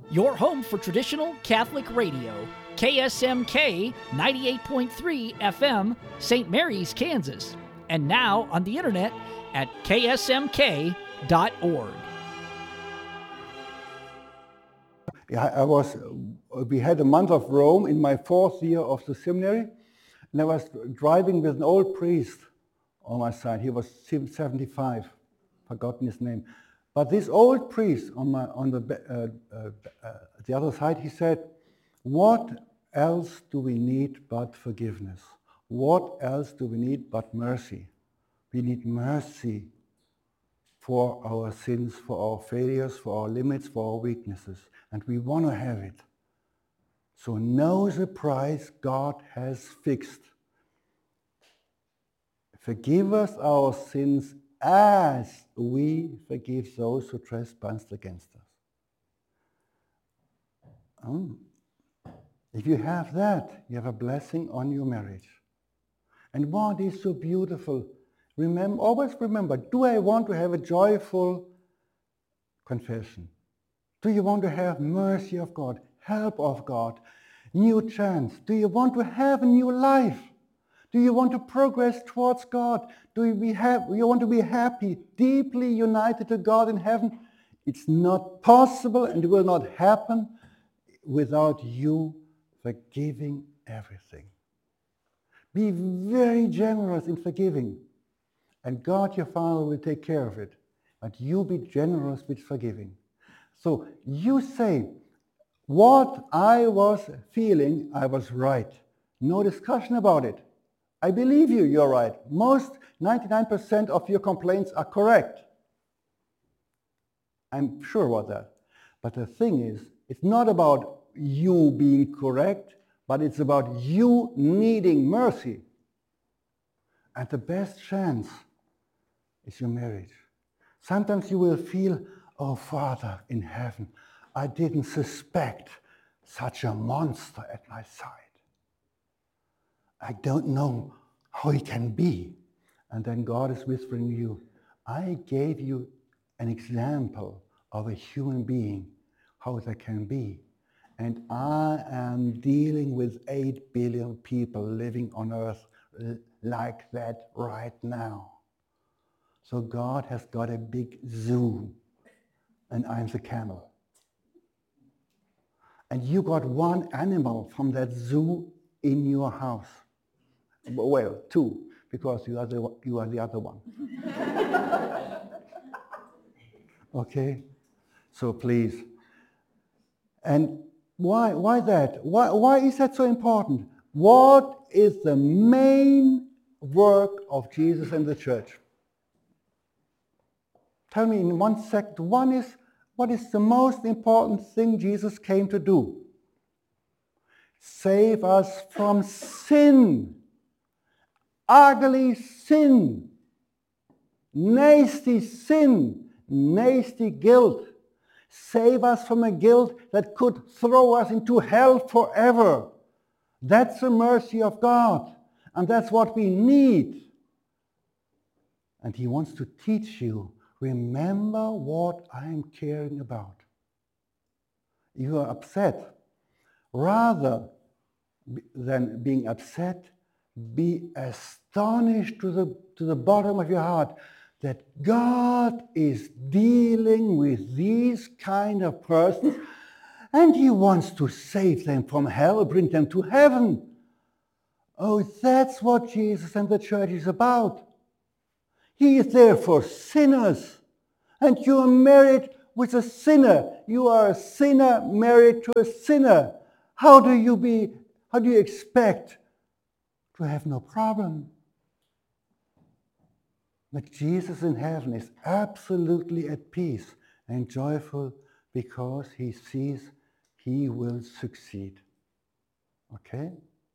Your home for traditional Catholic radio, KSMK 98.3 FM, St. Mary's, Kansas, and now on the internet at ksmk.org. We had a month of Rome in my 4th year of the seminary, and I was driving with an old priest on my side. He was 75, forgotten his name. But this old priest on the other side, he said, "What else do we need but forgiveness? What else do we need but mercy? We need mercy for our sins, for our failures, for our limits, for our weaknesses. And we want to have it. So know the price God has fixed. Forgive us our sins as we forgive those who trespass against us." If you have that, you have a blessing on your marriage. And what is so beautiful? Always remember, do I want to have a joyful confession? Do you want to have mercy of God, help of God, new chance? Do you want to have a new life? Do you want to progress towards God? Do you want to be happy, deeply united to God in heaven? It's not possible and it will not happen without you forgiving everything. Be very generous in forgiving, and God your Father will take care of it. But you be generous with forgiving. So you say, what I was feeling, I was right. No discussion about it. I believe you, you're right. Most 99% of your complaints are correct. I'm sure about that. But the thing is, it's not about you being correct, but it's about you needing mercy. And the best chance is your marriage. Sometimes you will feel, "Oh, Father in heaven, I didn't suspect such a monster at my side. I don't know how he can be." And then God is whispering to you, "I gave you an example of a human being, how that can be. And I am dealing with 8 billion people living on earth like that right now. So God has got a big zoo, and I'm the camel. And you got one animal from that zoo in your house. Well, 2, because you are the other one." Okay? So please. And why that? Why is that so important? What is the main work of Jesus and the church? Tell me in 1 second, what is the most important thing Jesus came to do? Save us from sin. Ugly sin. Nasty sin. Nasty guilt. Save us from a guilt that could throw us into hell forever. That's the mercy of God. And that's what we need. And he wants to teach you, remember what I'm caring about. You are upset. Rather than being upset, be astonished to the bottom of your heart that God is dealing with these kind of persons and he wants to save them from hell, bring them to heaven. Oh, that's what Jesus and the church is about. He is there for sinners, and you are married with a sinner. You are a sinner married to a sinner. How do you expect to have no problem? But Jesus in heaven is absolutely at peace and joyful because he sees he will succeed. Okay?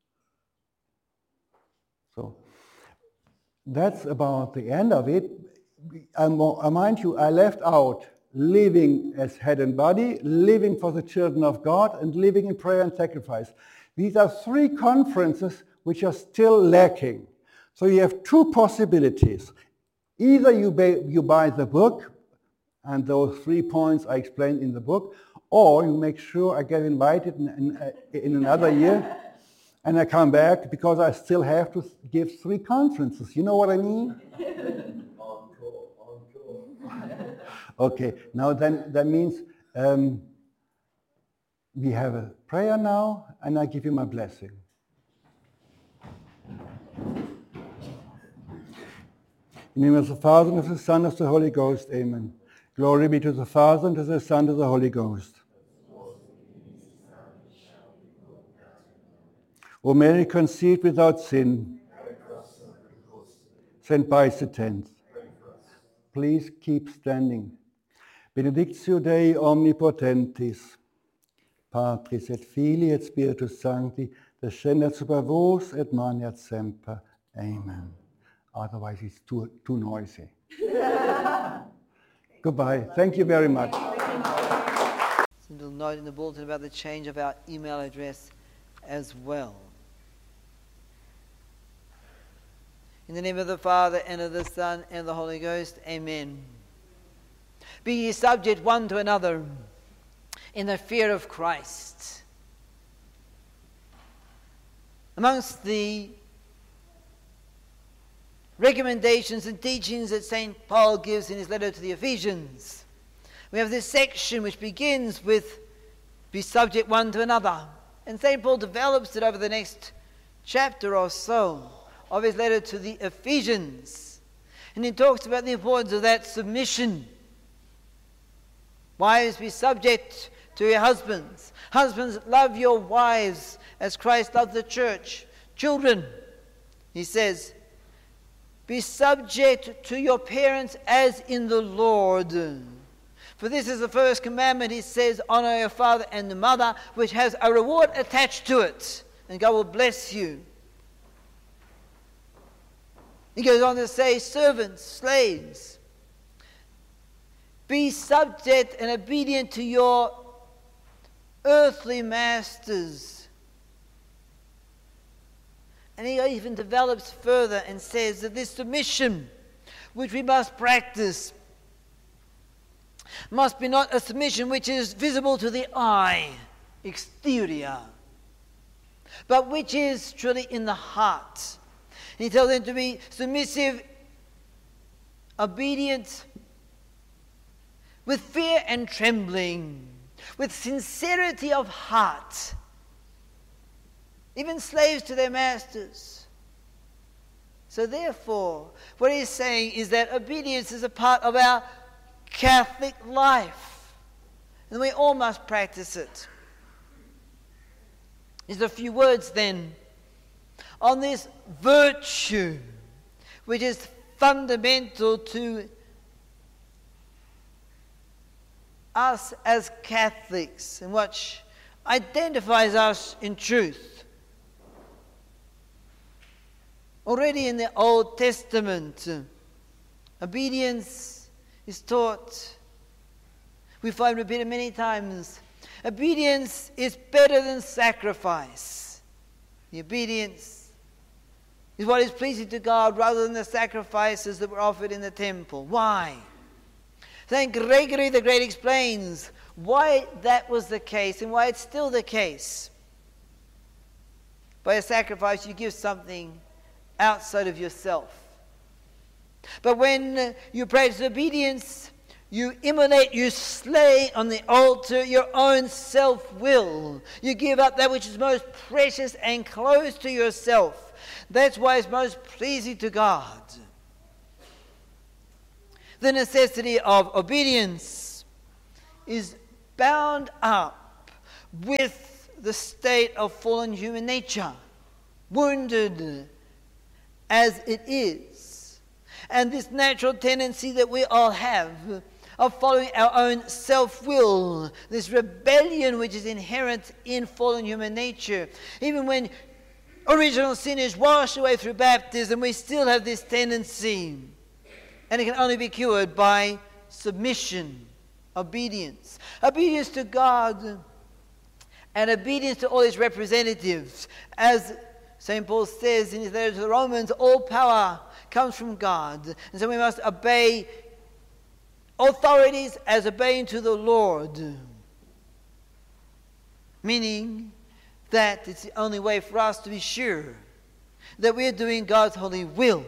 So that's about the end of it. I mind you, I left out living as head and body, living for the children of God, and living in prayer and sacrifice. These are 3 conferences which are still lacking. So you have 2 possibilities. Either you buy the book, and those 3 points I explained in the book, Or you make sure I get invited in another year and I come back because I still have to give 3 conferences. You know what I mean? Encore. Okay, now then that means we have a prayer now and I give you my blessing. In the name of the Father, and of the Son, and of the Holy Ghost, amen. Glory be to the Father, and to the Son, and to the Holy Ghost. O Mary, conceived without sin, Saint Bicetent, please keep standing. Benedictio Dei omnipotentis, Patris et Filii et Spiritus Sancti, descendat super vos et maneat semper. Amen. Otherwise it's too noisy. Goodbye. Thank you very much. A little note in the bulletin about the change of our email address as well. In the name of the Father, and of the Son, and of the Holy Ghost, amen. Be ye subject one to another in the fear of Christ. Amongst the recommendations and teachings that St. Paul gives in his letter to the Ephesians, we have this section which begins with be subject one to another. And St. Paul develops it over the next chapter or so of his letter to the Ephesians. And he talks about the importance of that submission. Wives, be subject to your husbands. Husbands, love your wives as Christ loved the church. Children, he says, be subject to your parents as in the Lord. For this is the first commandment, he says, honor your father and the mother, which has a reward attached to it, and God will bless you. He goes on to say, servants, slaves, be subject and obedient to your earthly masters. And he even develops further and says that this submission, which we must practice, must be not a submission which is visible to the eye, exterior, but which is truly in the heart. And he tells them to be submissive, obedient, with fear and trembling, with sincerity of heart, even slaves to their masters. So therefore, what he's saying is that obedience is a part of our Catholic life, and we all must practice it. There's a few words then on this virtue, which is fundamental to us as Catholics and what identifies us in truth. Already in the Old Testament, obedience is taught. We find repeated many times. Obedience is better than sacrifice. The obedience is what is pleasing to God rather than the sacrifices that were offered in the temple. Why? St. Gregory the Great explains why that was the case and why it's still the case. By a sacrifice, you give something outside of yourself. But when you practice obedience, you immolate, you slay on the altar your own self-will. You give up that which is most precious and close to yourself. That's why it's most pleasing to God. The necessity of obedience is bound up with the state of fallen human nature, wounded as it is. And this natural tendency that we all have of following our own self-will, this rebellion which is inherent in fallen human nature. Even when original sin is washed away through baptism, we still have this tendency. And it can only be cured by submission, obedience. Obedience to God and obedience to all his representatives. As St. Paul says in his letter to the Romans, all power comes from God. And so we must obey authorities as obeying to the Lord. meaning that it's the only way for us to be sure that we're doing God's holy will.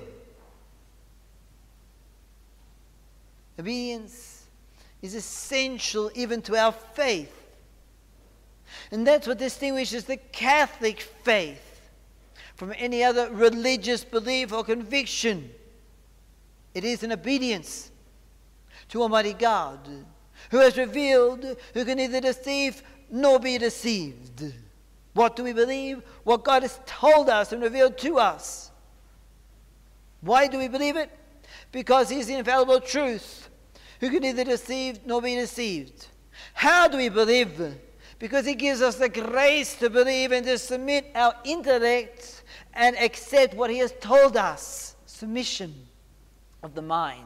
Obedience is essential even to our faith. And that's what distinguishes the Catholic faith from any other religious belief or conviction. It is an obedience to Almighty God, who has revealed, who can neither deceive nor be deceived. What do we believe? What God has told us and revealed to us. Why do we believe it? Because He is the infallible truth, who can neither deceive nor be deceived. How do we believe? Because He gives us the grace to believe and to submit our intellect and accept what He has told us. Submission of the mind.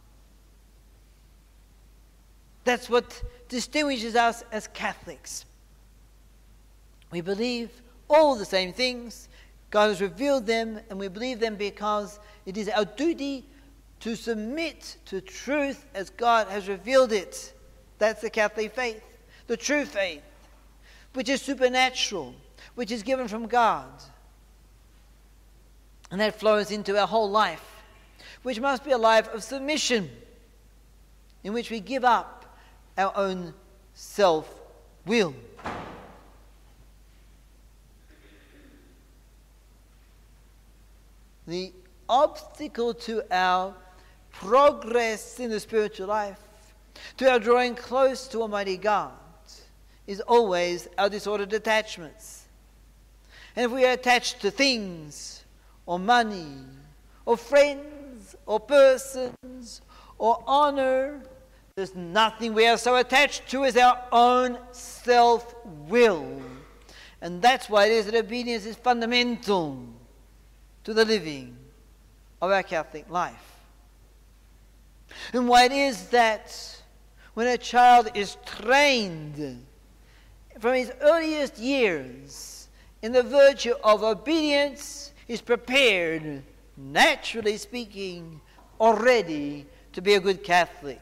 That's what distinguishes us as Catholics. We believe all the same things. God has revealed them, and we believe them because it is our duty to submit to truth as God has revealed it. That's the Catholic faith, the true faith, which is supernatural, which is given from God. And that flows into our whole life, which must be a life of submission, in which we give up our own self-will. The obstacle to our progress in the spiritual life, to our drawing close to Almighty God, is always our disordered attachments. And if we are attached to things, or money, or friends, or persons, or honor, there's nothing we are so attached to as our own self-will. And that's why it is that obedience is fundamental to the living of our Catholic life. And why it is that when a child is trained from his earliest years in the virtue of obedience, is prepared, naturally speaking, already to be a good Catholic.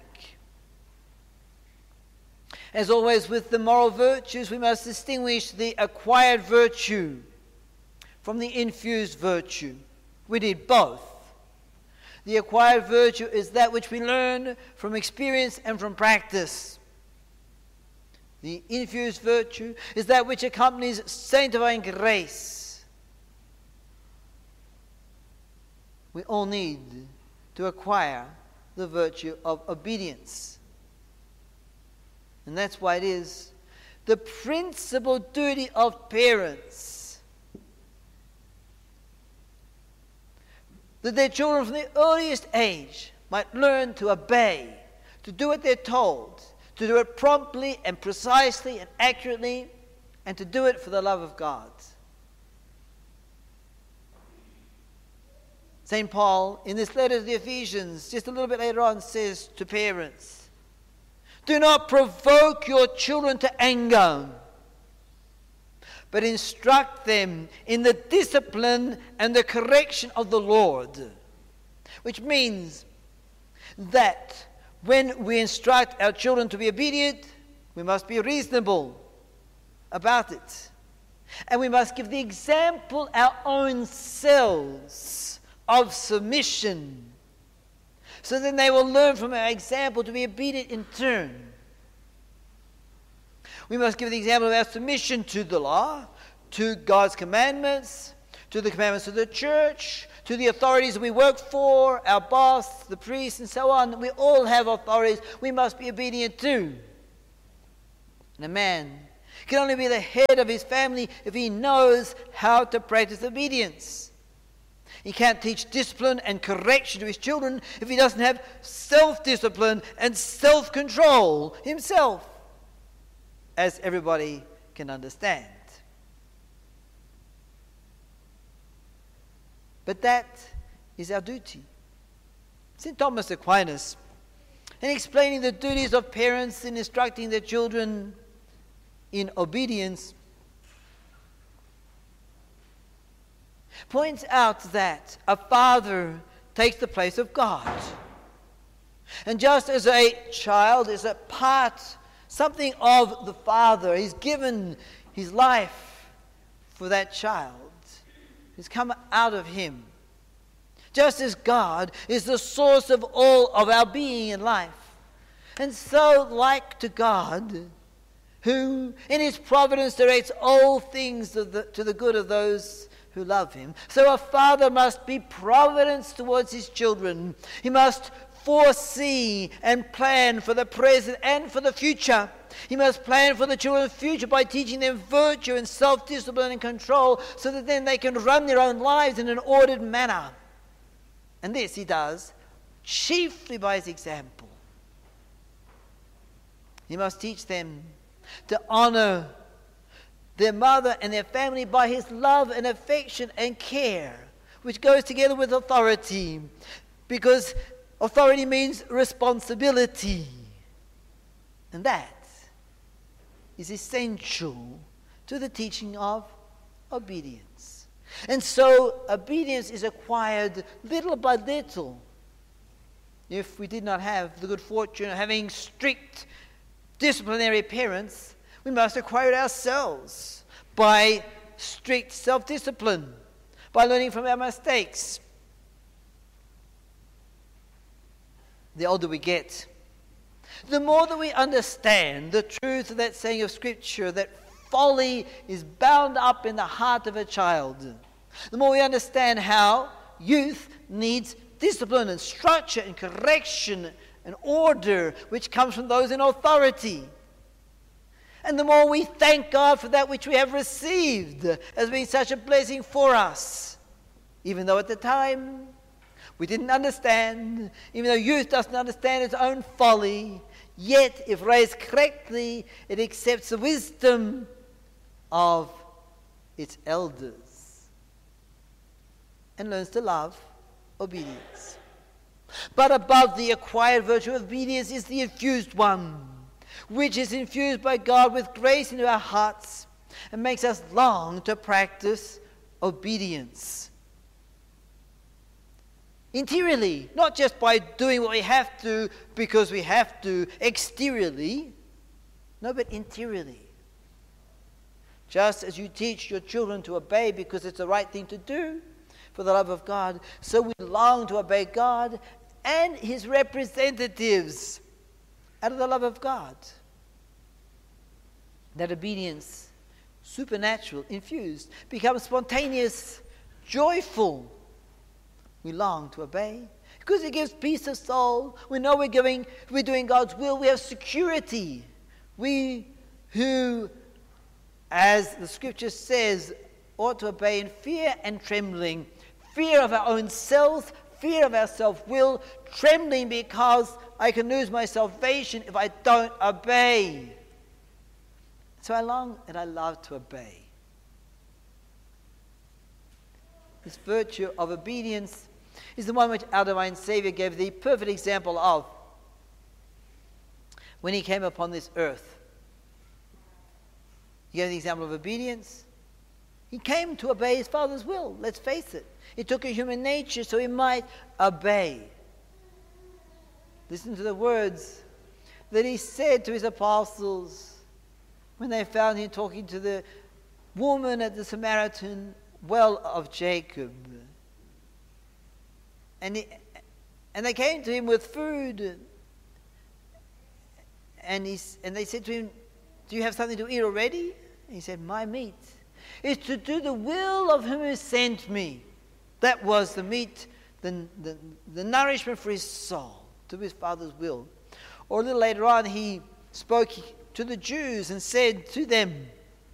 As always with the moral virtues, we must distinguish the acquired virtue from the infused virtue. We need both. The acquired virtue is that which we learn from experience and from practice. The infused virtue is that which accompanies sanctifying grace. We all need to acquire the virtue of obedience. And that's why it is the principal duty of parents that their children from the earliest age might learn to obey, to do what they're told, to do it promptly and precisely and accurately, and to do it for the love of God. St. Paul, in this letter to the Ephesians, just a little bit later on, says to parents, do not provoke your children to anger, but instruct them in the discipline and the correction of the Lord. Which means that when we instruct our children to be obedient, we must be reasonable about it. And we must give the example our own selves of submission. So then they will learn from our example to be obedient in turn. We must give the example of our submission to the law, to God's commandments, to the commandments of the church, to the authorities we work for, our boss, the priest, and so on. We all have authorities we must be obedient to. And a man can only be the head of his family if he knows how to practice obedience. He can't teach discipline and correction to his children if he doesn't have self-discipline and self-control himself, as everybody can understand. But that is our duty. St. Thomas Aquinas, in explaining the duties of parents in instructing their children in obedience, points out that a father takes the place of God. And just as a child is a part, something of the father, he's given his life for that child who's come out of him. Just as God is the source of all of our being and life. And so, like to God, who in his providence directs all things to the good of those who love him, so a father must be providence towards his children. He must foresee and plan for the present and for the future. He must plan for the children's future by teaching them virtue and self-discipline and control, so that then they can run their own lives in an ordered manner. And this he does chiefly by his example. He must teach them to honor their mother and their family by his love and affection and care, which goes together with authority, because authority means responsibility. And that is essential to the teaching of obedience. And so obedience is acquired little by little. If we did not have the good fortune of having strict disciplinary parents, we must acquire it ourselves by strict self-discipline, by learning from our mistakes. The older we get, the more that we understand the truth of that saying of Scripture that folly is bound up in the heart of a child, the more we understand how youth needs discipline and structure and correction and order which comes from those in authority. And the more we thank God for that which we have received as being such a blessing for us, even though at the time we didn't understand, even though youth doesn't understand its own folly, yet if raised correctly, it accepts the wisdom of its elders and learns to love obedience. But above the acquired virtue of obedience is the infused one, which is infused by God with grace into our hearts and makes us long to practice obedience. Interiorly, not just by doing what we have to because we have to exteriorly, no, but interiorly. Just as you teach your children to obey because it's the right thing to do for the love of God, so we long to obey God and his representatives out of the love of God. That obedience, supernatural, infused, becomes spontaneous, joyful. We long to obey because it gives peace of soul. We know we're doing God's will. We have security. We who, as the Scripture says, ought to obey in fear and trembling. Fear of our own selves, fear of our self-will, trembling because I can lose my salvation if I don't obey. So I long and I love to obey. This virtue of obedience is the one which our divine Savior gave the perfect example of when he came upon this earth. He gave the example of obedience. He came to obey his Father's will, let's face it. He took a human nature so he might obey. Listen to the words that he said to his apostles when they found him talking to the woman at the Samaritan well of Jacob. And they came to him with food. And they said to him, "Do you have something to eat already?" And he said, "My meat is to do the will of him who sent me." That was the meat, the nourishment for his soul, to his Father's will. Or a little later on, he spoke to the Jews and said to them,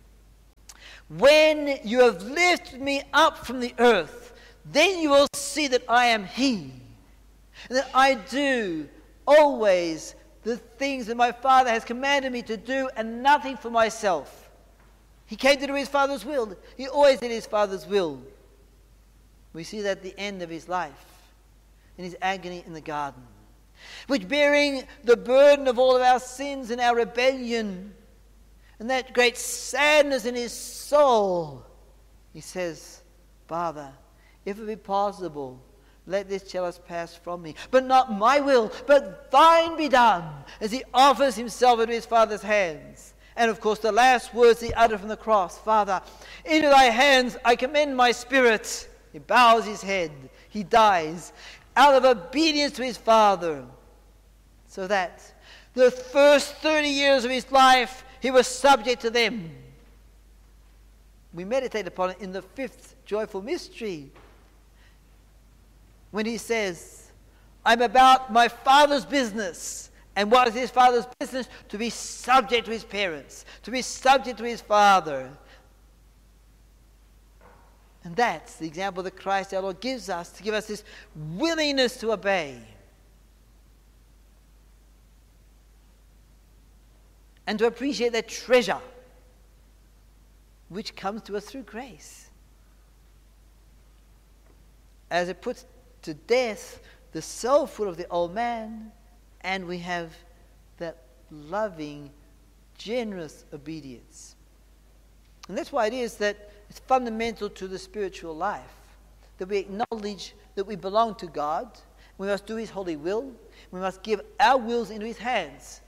"When you have lifted me up from the earth, then you will see that I am he, and that I do always the things that my Father has commanded me to do, and nothing for myself." He came to do his Father's will. He always did his Father's will. We see that at the end of his life, in his agony in the garden, which bearing the burden of all of our sins and our rebellion, and that great sadness in his soul, he says, "Father, if it be possible, let this chalice pass from me. But not my will, but thine be done," as he offers himself into his Father's hands. And of course, the last words he uttered from the cross, Father, into thy hands I commend my spirit. He bows his head. He dies out of obedience to his Father. So that the first 30 years of his life, he was subject to them. We meditate upon it in the fifth joyful mystery, when he says, I'm about my Father's business. And what is his Father's business? To be subject to his parents, to be subject to his Father. And that's the example that Christ our Lord gives us, to give us this willingness to obey. And to appreciate that treasure which comes to us through grace. As it puts to death the selfhood of the old man, and we have that loving, generous obedience. And that's why it is that it's fundamental to the spiritual life, that we acknowledge that we belong to God, we must do his holy will, we must give our wills into his hands.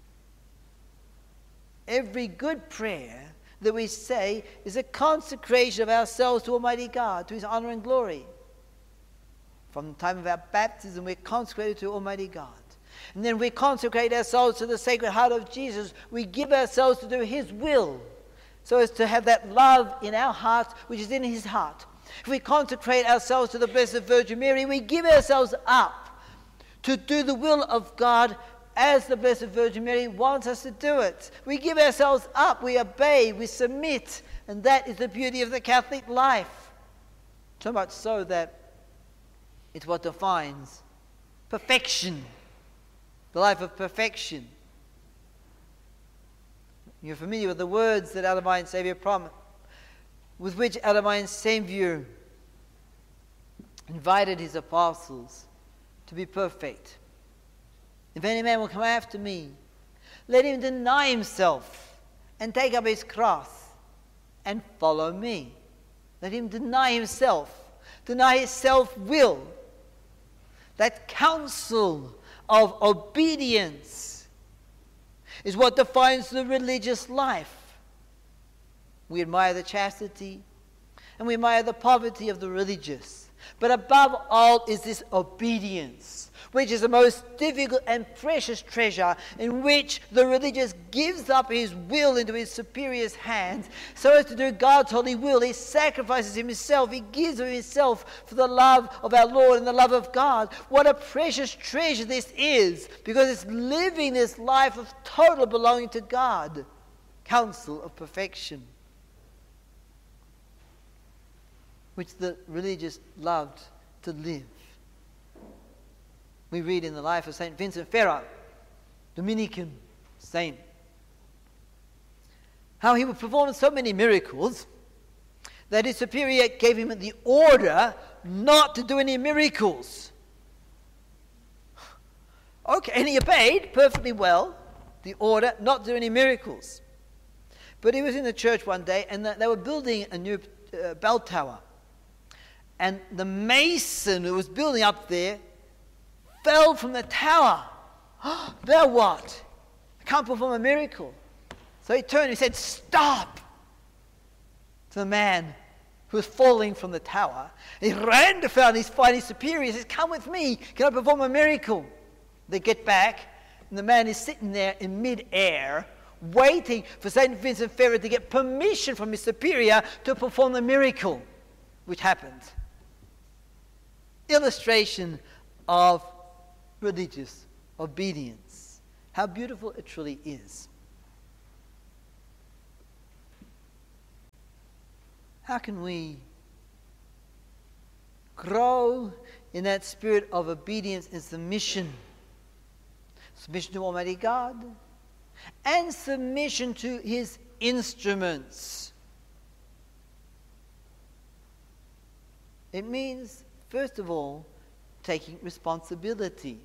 Every good prayer that we say is a consecration of ourselves to Almighty God, to his honor and glory. From the time of our baptism, we're consecrated to Almighty God. And then we consecrate ourselves to the Sacred Heart of Jesus. We give ourselves to do his will, so as to have that love in our hearts, which is in his heart. If we consecrate ourselves to the Blessed Virgin Mary, we give ourselves up to do the will of God as the Blessed Virgin Mary wants us to do it. We give ourselves up, we obey, we submit, and that is the beauty of the Catholic life. So much so that it's what defines perfection, the life of perfection. You're familiar with the words that our divine Savior promised, with which our divine Savior invited his apostles to be perfect. If any man will come after me, let him deny himself and take up his cross and follow me. Let him deny himself, deny his self-will. That counsel of obedience is what defines the religious life. We admire the chastity and we admire the poverty of the religious. But above all is this obedience, which is the most difficult and precious treasure, in which the religious gives up his will into his superior's hands so as to do God's holy will. He sacrifices himself. He gives of himself for the love of our Lord and the love of God. What a precious treasure this is, because it's living this life of total belonging to God. Counsel of perfection, which the religious loved to live. We read in the life of St. Vincent Ferrer, Dominican saint, how he would perform so many miracles that his superior gave him the order not to do any miracles. Okay, and he obeyed perfectly well the order not to do any miracles. But he was in the church one day, and they were building a new bell tower. And the mason who was building up there fell from the tower. Now what? I can't perform a miracle. So he turned and he said, "Stop!" to the man who was falling from the tower. And he ran to find his superior. He says, "Come with me. Can I perform a miracle?" They get back, and the man is sitting there in mid-air, waiting for St. Vincent Ferrer to get permission from his superior to perform the miracle, which happened. Illustration of religious obedience. How beautiful it truly is. How can we grow in that spirit of obedience and submission? Submission to Almighty God and submission to his instruments. It means, first of all, taking responsibility.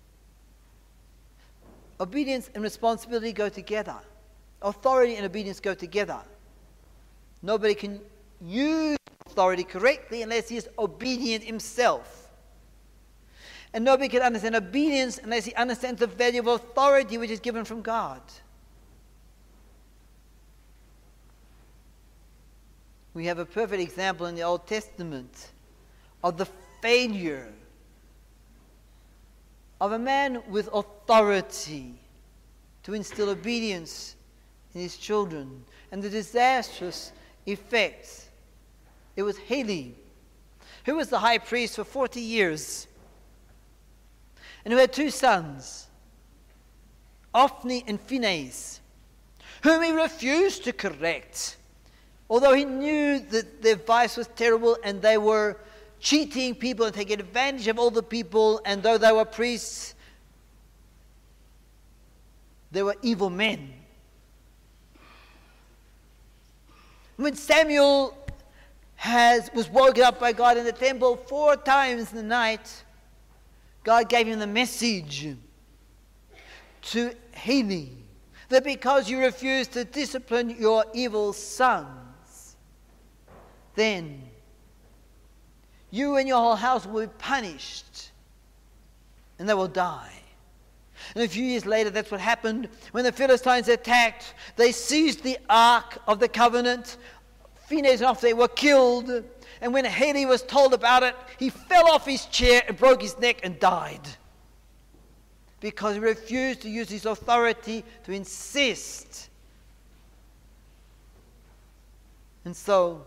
Obedience and responsibility go together. Authority and obedience go together. Nobody can use authority correctly unless he is obedient himself. And nobody can understand obedience unless he understands the value of authority which is given from God. We have a perfect example in the Old Testament of the failure of a man with authority to instill obedience in his children, and the disastrous effects. It was Heli, who was the high priest for 40 years, and who had 2 sons, Ophni and Phinehas, whom he refused to correct, although he knew that their vice was terrible and they were cheating people and taking advantage of all the people, and though they were priests, they were evil men. When Samuel was woken up by God in the temple 4 times in the night, God gave him the message to Heli that because you refuse to discipline your evil sons, then you and your whole house will be punished and they will die. And a few years later, that's what happened. When the Philistines attacked, they seized the Ark of the Covenant. Phinehas and Ophni were killed. And when Heli was told about it, he fell off his chair and broke his neck and died, because he refused to use his authority to insist. And so,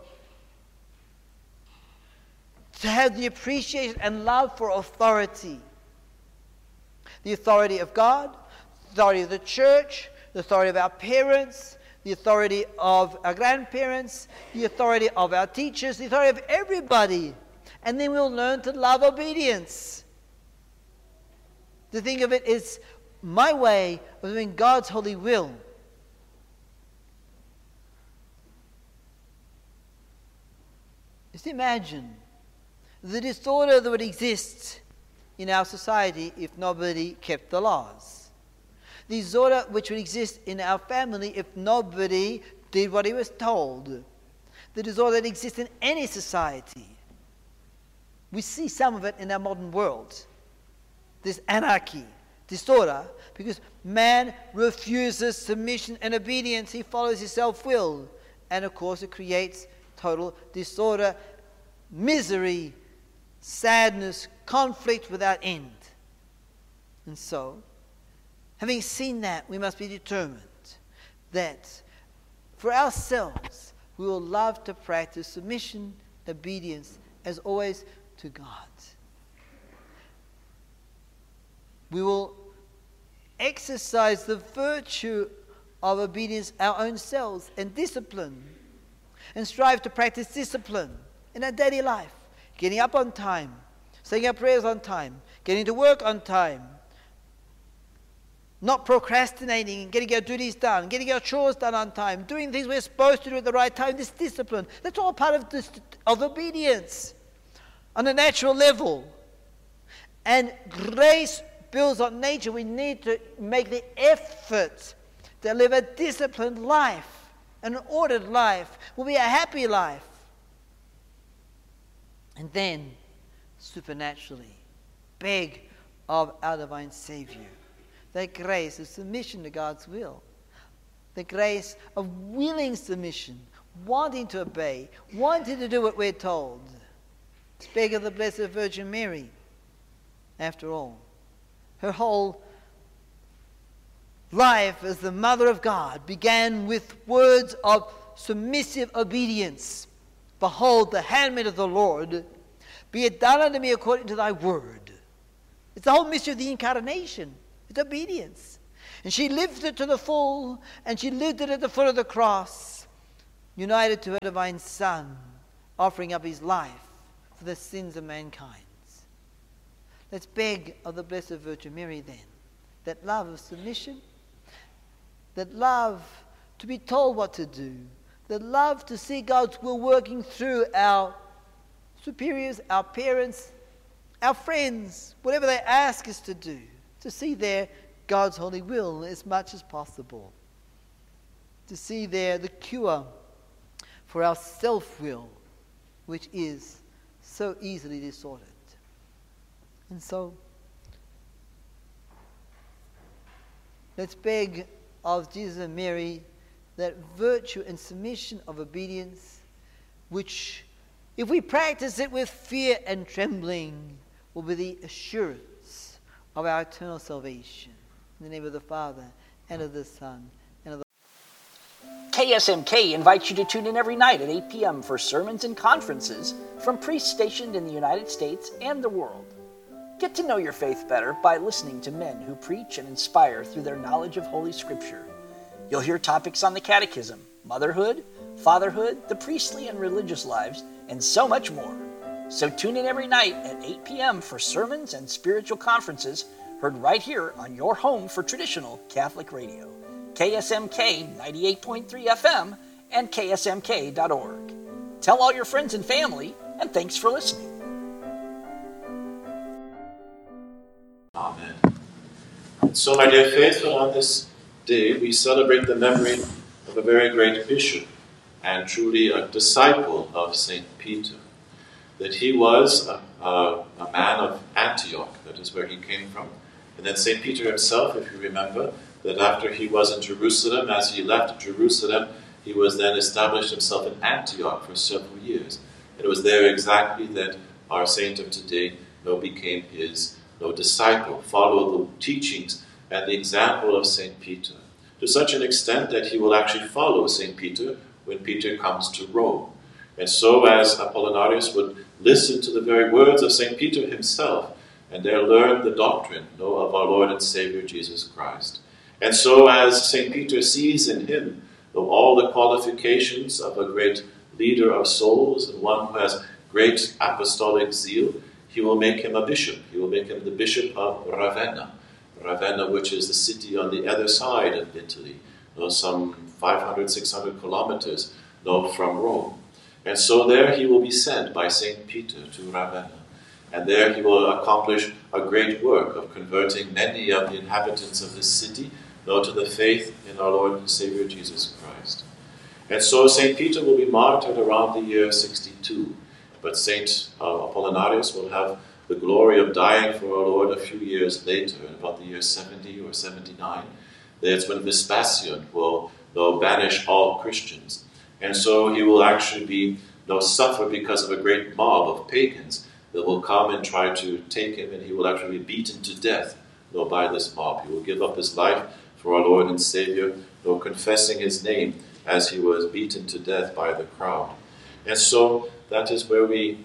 to have the appreciation and love for authority, the authority of God, the authority of the church, the authority of our parents, the authority of our grandparents, the authority of our teachers, the authority of everybody. And then we'll learn to love obedience. To think of it as my way of doing God's holy will. Just imagine the disorder that would exist in our society if nobody kept the laws. The disorder which would exist in our family if nobody did what he was told. The disorder that exists in any society. We see some of it in our modern world. This anarchy, disorder, because man refuses submission and obedience. He follows his self-will. And of course it creates total disorder, misery, sadness, conflict without end. And so, having seen that, we must be determined that for ourselves we will love to practice submission, obedience, as always to God. We will exercise the virtue of obedience our own selves and discipline, and strive to practice discipline in our daily life. Getting up on time, saying our prayers on time, getting to work on time, not procrastinating and getting our duties done, getting our chores done on time, doing things we're supposed to do at the right time. This discipline, that's all part of obedience on a natural level. And grace builds on nature. We need to make the effort to live a disciplined life, an ordered life, will be a happy life. And then, supernaturally, beg of our divine Savior that grace of submission to God's will, the grace of willing submission, wanting to obey, wanting to do what we're told. Let's beg of the Blessed Virgin Mary. After all, her whole life as the Mother of God began with words of submissive obedience. Behold, the handmaid of the Lord, be it done unto me according to thy word. It's the whole mystery of the incarnation. It's obedience. And she lived it to the full, and she lived it at the foot of the cross, united to her divine Son, offering up his life for the sins of mankind. Let's beg of the Blessed Virgin Mary then, that love of submission, that love to be told what to do, that love to see God's will working through our superiors, our parents, our friends, whatever they ask us to do, to see there God's holy will as much as possible, to see there the cure for our self-will, which is so easily disordered. And so, let's beg of Jesus and Mary that virtue and submission of obedience which, if we practice it with fear and trembling, will be the assurance of our eternal salvation. In the name of the Father, and of the Son, and of the KSMK invites you to tune in every night at 8 p.m. for sermons and conferences from priests stationed in the United States and the world. Get to know your faith better by listening to men who preach and inspire through their knowledge of Holy Scripture. You'll hear topics on the catechism, motherhood, fatherhood, the priestly and religious lives, and so much more. So tune in every night at 8 p.m. for sermons and spiritual conferences heard right here on your home for traditional Catholic radio. KSMK 98.3 FM and ksmk.org. Tell all your friends and family, and thanks for listening. Amen. And so, my dear faithful, on this day we celebrate the memory of a very great bishop and truly a disciple of St. Peter. That he was a man of Antioch, that is where he came from. And then St. Peter himself, if you remember, that after he was in Jerusalem, as he left Jerusalem, he was then established himself in Antioch for several years. And it was there exactly that our saint of today became his disciple, followed the teachings and the example of St. Peter, to such an extent that he will actually follow St. Peter when Peter comes to Rome. And so as Apollinarius would listen to the very words of St. Peter himself, and there learn the doctrine of our Lord and Savior Jesus Christ. And so as St. Peter sees in him all the qualifications of a great leader of souls and one who has great apostolic zeal, he will make him a bishop. He will make him the bishop of Ravenna. Ravenna, which is the city on the other side of Italy, some 500, 600 kilometers from Rome. And so there he will be sent by St. Peter to Ravenna. And there he will accomplish a great work of converting many of the inhabitants of this city to the faith in our Lord and Savior Jesus Christ. And so St. Peter will be martyred around the year 62. But St. Apollinarius will have the glory of dying for our Lord a few years later, in about the year 70 or 79. That's when Vespasian will banish all Christians. And so he will actually be suffer because of a great mob of pagans that will come and try to take him, and he will actually be beaten to death by this mob. He will give up his life for our Lord and Savior, confessing his name as he was beaten to death by the crowd. And so that is where we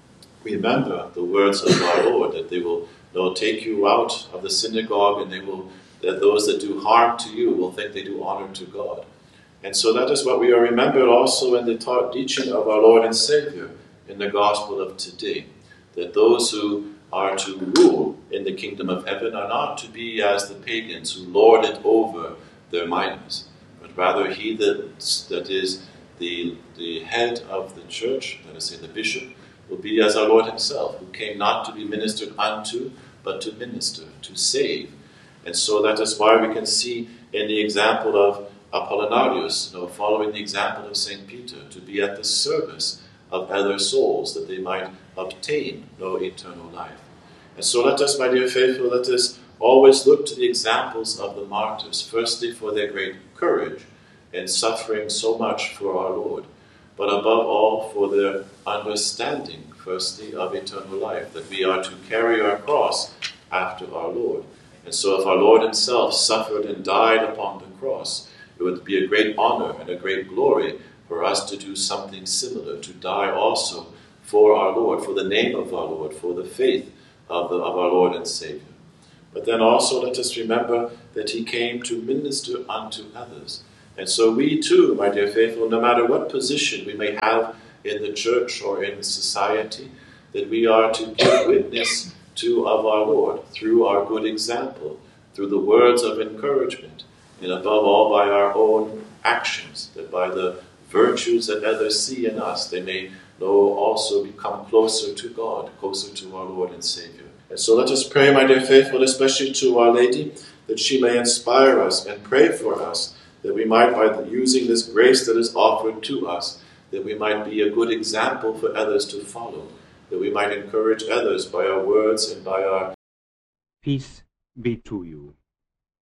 remember the words of our Lord, that they will take you out of the synagogue, and that those that do harm to you will think they do honor to God. And so that is what we are remembered also in the teaching of our Lord and Savior in the gospel of today, that those who are to rule in the kingdom of heaven are not to be as the pagans who lord it over their minors, but rather he that is the head of the church, let us say the bishop, will be as our Lord himself, who came not to be ministered unto, but to minister, to save. And so that is why we can see in the example of Apollinarius, following the example of St. Peter, to be at the service of other souls, that they might obtain eternal life. And so let us, my dear faithful, let us always look to the examples of the martyrs, firstly for their great courage in suffering so much for our Lord, but above all for their understanding, firstly, of eternal life, that we are to carry our cross after our Lord. And so if our Lord himself suffered and died upon the cross, it would be a great honor and a great glory for us to do something similar, to die also for our Lord, for the name of our Lord, for the faith of our Lord and Savior. But then also let us remember that he came to minister unto others. And so we too, my dear faithful, no matter what position we may have in the church or in society, that we are to give witness of our Lord through our good example, through the words of encouragement, and above all by our own actions, that by the virtues that others see in us, they may also become closer to God, closer to our Lord and Savior. And so let us pray, my dear faithful, especially to Our Lady, that she may inspire us and pray for us, that we might, by using this grace that is offered to us, that we might be a good example for others to follow, that we might encourage others by our words and by our... Peace be to you.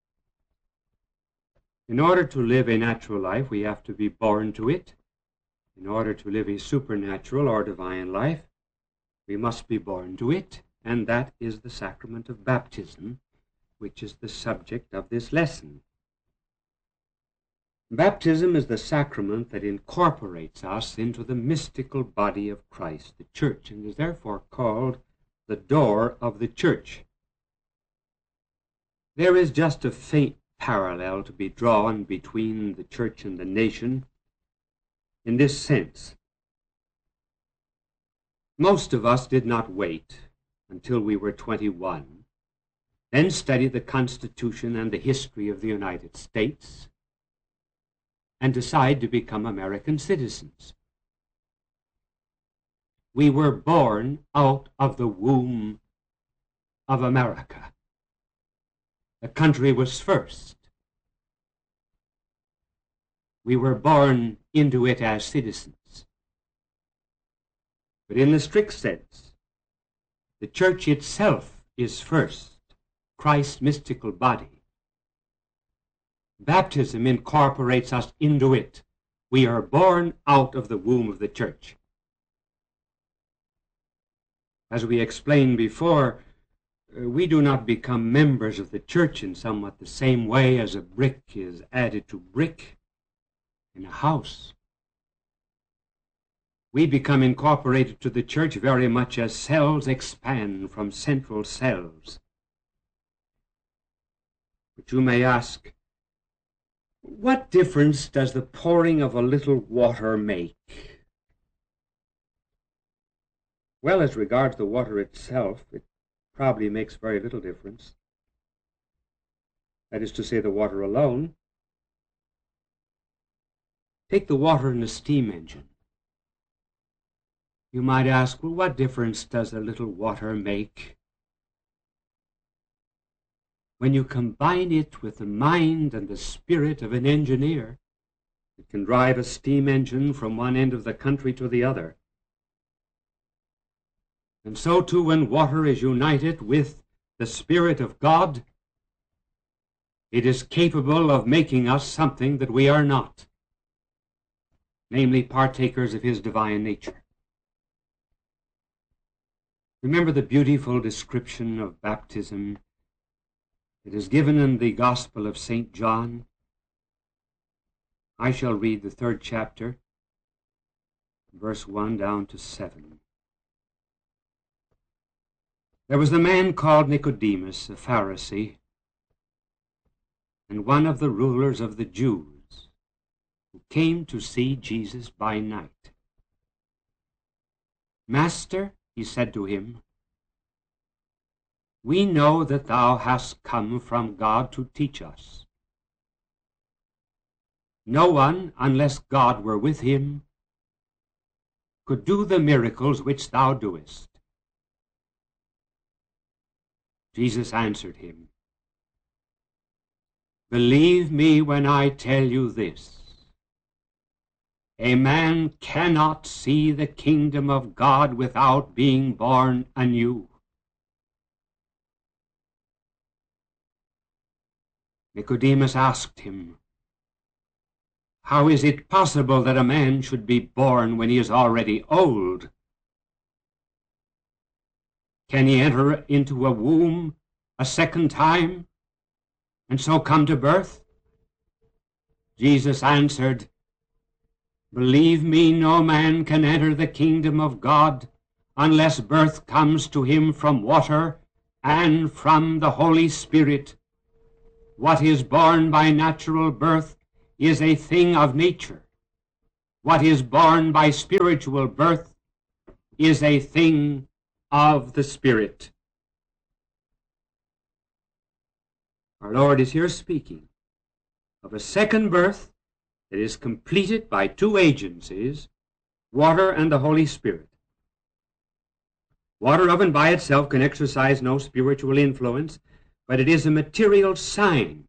In order to live a natural life, we have to be born to it, In order to live a supernatural or divine life, we must be born to it, and that is the sacrament of baptism, which is the subject of this lesson. Baptism is the sacrament that incorporates us into the mystical body of Christ, the church, and is therefore called the door of the church. There is just a faint parallel to be drawn between the church and the nation in this sense. Most of us did not wait until we were 21, then study the Constitution and the history of the United States, and decide to become American citizens. We were born out of the womb of America. The country was first. We were born into it as citizens. But in the strict sense, the church itself is first, Christ's mystical body. Baptism incorporates us into it. We are born out of the womb of the church. As we explained before, we do not become members of the church in somewhat the same way as a brick is added to brick in a house. We become incorporated to the church very much as cells expand from central cells. But you may ask, what difference does the pouring of a little water make? Well, as regards the water itself, it probably makes very little difference. That is to say, the water alone. Take the water in a steam engine. You might ask, well, what difference does a little water make? When you combine it with the mind and the spirit of an engineer, it can drive a steam engine from one end of the country to the other. And so too, when water is united with the Spirit of God, it is capable of making us something that we are not, namely partakers of His divine nature. Remember the beautiful description of baptism that is given in the Gospel of St. John. I shall read the 3rd chapter, verse 1 down to 7. There was a man called Nicodemus, a Pharisee, and one of the rulers of the Jews, who came to see Jesus by night. Master, he said to him, we know that thou hast come from God to teach us. No one, unless God were with him, could do the miracles which thou doest. Jesus answered him, believe me when I tell you this. A man cannot see the kingdom of God without being born anew. Nicodemus asked him, how is it possible that a man should be born when he is already old? Can he enter into a womb a second time and so come to birth? Jesus answered, believe me, no man can enter the kingdom of God unless birth comes to him from water and from the Holy Spirit. What is born by natural birth is a thing of nature. What is born by spiritual birth is a thing of the Spirit. Our Lord is here speaking of a second birth that is completed by two agencies, water and the Holy Spirit. Water of and by itself can exercise no spiritual influence, but it is a material sign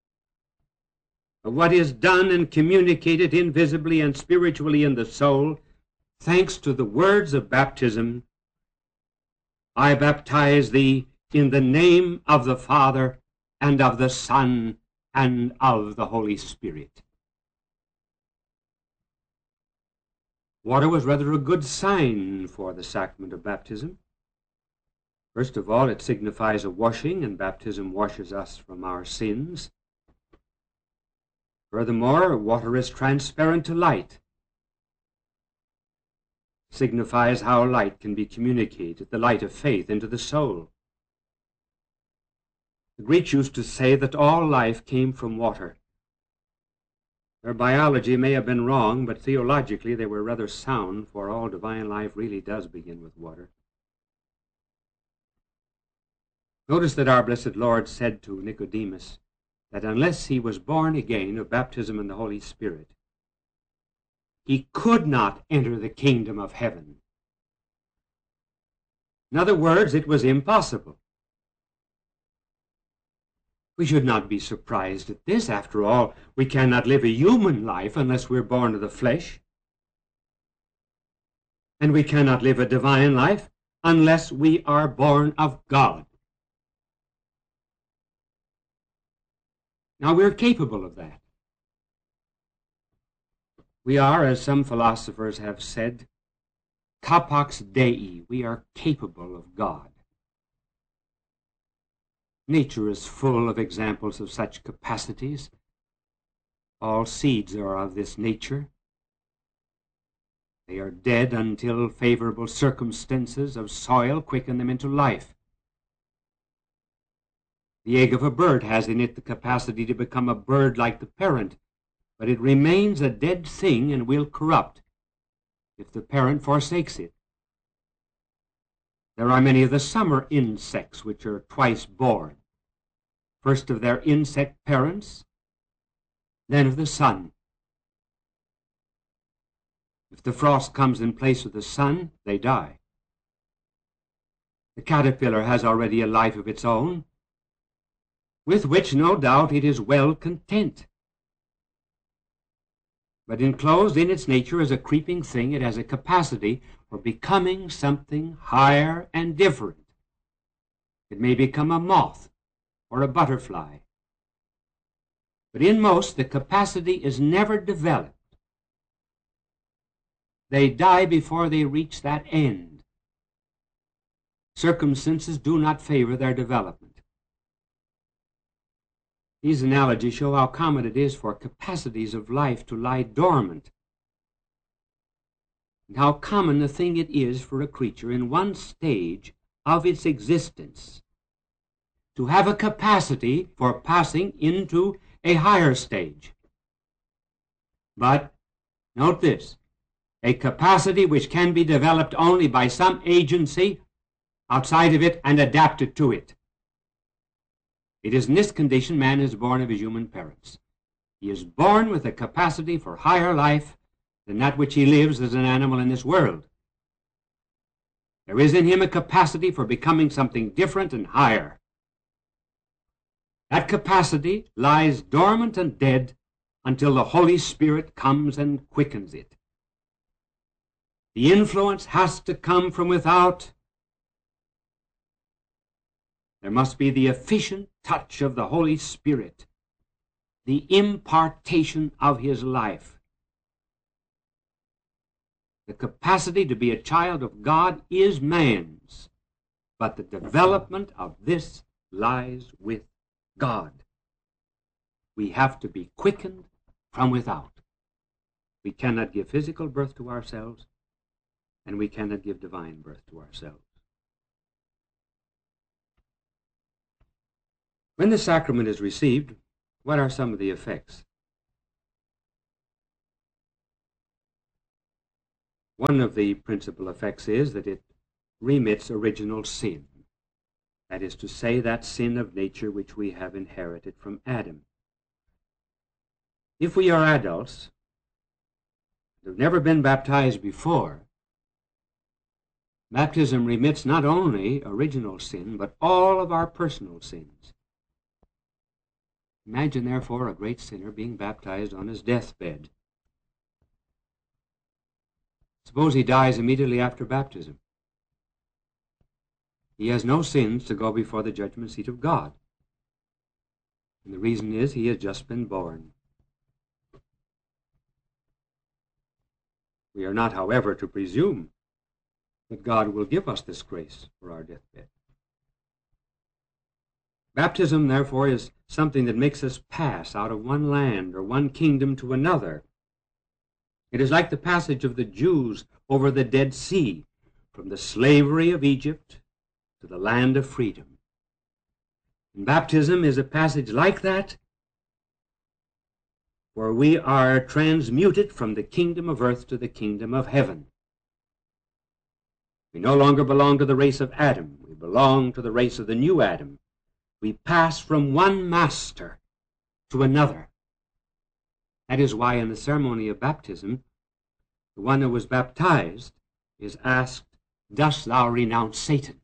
of what is done and communicated invisibly and spiritually in the soul, thanks to the words of baptism, I baptize thee in the name of the Father and of the Son and of the Holy Spirit. Water was rather a good sign for the sacrament of baptism. First of all, it signifies a washing, and baptism washes us from our sins. Furthermore, water is transparent to light. Signifies how light can be communicated, the light of faith, into the soul. The Greeks used to say that all life came from water. Their biology may have been wrong, but theologically they were rather sound, for all divine life really does begin with water. Notice that our blessed Lord said to Nicodemus that unless he was born again of baptism in the Holy Spirit, he could not enter the kingdom of heaven. In other words, it was impossible. We should not be surprised at this. After all, we cannot live a human life unless we're born of the flesh. And we cannot live a divine life unless we are born of God. Now, we're capable of that. We are, as some philosophers have said, capax Dei. We are capable of God. Nature is full of examples of such capacities. All seeds are of this nature. They are dead until favorable circumstances of soil quicken them into life. The egg of a bird has in it the capacity to become a bird like the parent, but it remains a dead thing and will corrupt if the parent forsakes it. There are many of the summer insects which are twice born, first of their insect parents, then of the sun. If the frost comes in place of the sun, they die. The caterpillar has already a life of its own, with which no doubt it is well content. But enclosed in its nature as a creeping thing, it has a capacity for becoming something higher and different. It may become a moth or a butterfly. But in most, the capacity is never developed. They die before they reach that end. Circumstances do not favor their development. These analogies show how common it is for capacities of life to lie dormant, and how common a thing it is for a creature in one stage of its existence to have a capacity for passing into a higher stage. But, note this, a capacity which can be developed only by some agency outside of it and adapted to it. It is in this condition man is born of his human parents. He is born with a capacity for higher life than that which he lives as an animal in this world. There is in him a capacity for becoming something different and higher. That capacity lies dormant and dead until the Holy Spirit comes and quickens it. The influence has to come from without. There must be the efficient touch of the Holy Spirit, the impartation of his life. The capacity to be a child of God is man's, but the development of this lies with God. We have to be quickened from without. We cannot give physical birth to ourselves, and we cannot give divine birth to ourselves. When the sacrament is received, what are some of the effects? One of the principal effects is that it remits original sin. That is to say, that sin of nature which we have inherited from Adam. If we are adults and have never been baptized before, baptism remits not only original sin, but all of our personal sins. Imagine, therefore, a great sinner being baptized on his deathbed. Suppose he dies immediately after baptism. He has no sins to go before the judgment seat of God. And the reason is he has just been born. We are not, however, to presume that God will give us this grace for our deathbed. Baptism, therefore, is something that makes us pass out of one land or one kingdom to another. It is like the passage of the Jews over the Dead Sea, from the slavery of Egypt to the land of freedom. And baptism is a passage like that, where we are transmuted from the kingdom of earth to the kingdom of heaven. We no longer belong to the race of Adam. We belong to the race of the new Adam. We pass from one master to another. That is why in the ceremony of baptism, the one who was baptized is asked, "Dost thou renounce Satan?"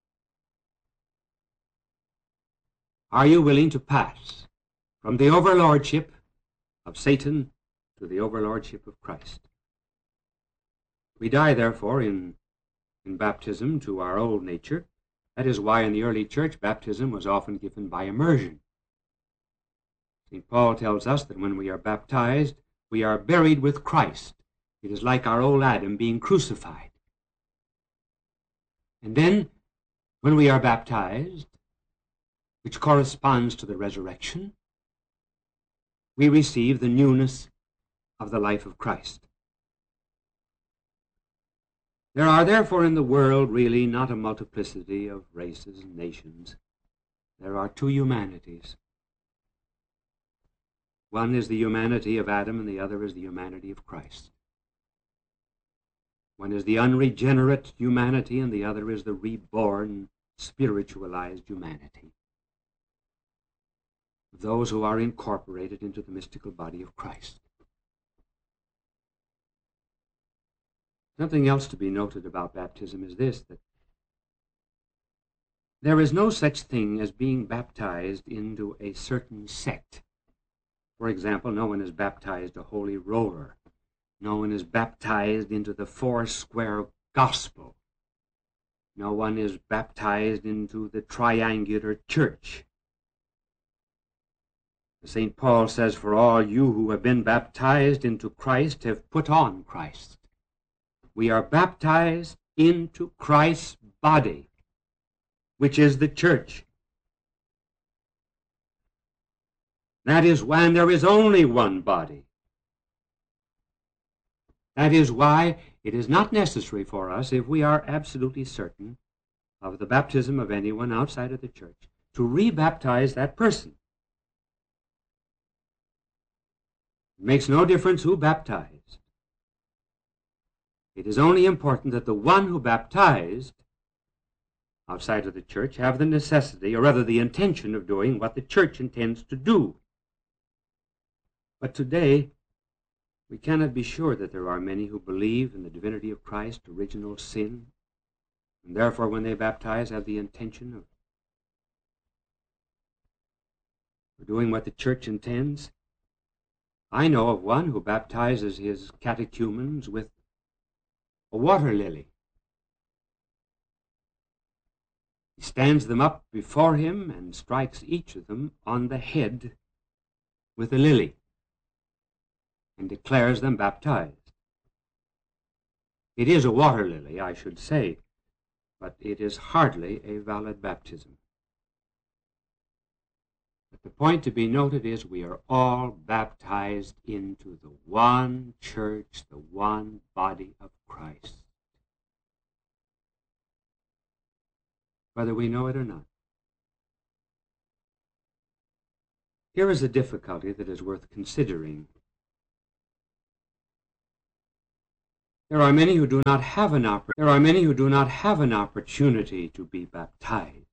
Are you willing to pass from the overlordship of Satan to the overlordship of Christ? We die, therefore, in baptism to our old nature. That is why in the early church baptism was often given by immersion. St. Paul tells us that when we are baptized, we are buried with Christ. It is like our old Adam being crucified. And then, when we are baptized, which corresponds to the resurrection, we receive the newness of the life of Christ. There are therefore in the world really not a multiplicity of races and nations. There are two humanities. One is the humanity of Adam and the other is the humanity of Christ. One is the unregenerate humanity and the other is the reborn, spiritualized humanity. Those who are incorporated into the mystical body of Christ. Something else to be noted about baptism is this, that there is no such thing as being baptized into a certain sect. For example, no one is baptized a holy roller. No one is baptized into the Foursquare gospel. No one is baptized into the triangular church. St. Paul says, "For all you who have been baptized into Christ have put on Christ." We are baptized into Christ's body, which is the church. That is when there is only one body. That is why it is not necessary for us, if we are absolutely certain of the baptism of anyone outside of the church, to rebaptize that person. It makes no difference who baptized. It is only important that the one who baptized outside of the church have the necessity, or rather the intention, of doing what the church intends to do. But today, we cannot be sure that there are many who believe in the divinity of Christ, original sin, and therefore when they baptize have the intention of doing what the church intends. I know of one who baptizes his catechumens with a water lily. He stands them up before him and strikes each of them on the head with a lily and declares them baptized. It is a water lily, I should say, but it is hardly a valid baptism. But the point to be noted is we are all baptized into the one church, the one body of Christ, whether we know it or not. Here is a difficulty that is worth considering. There are many who do not have an opportunity to be baptized.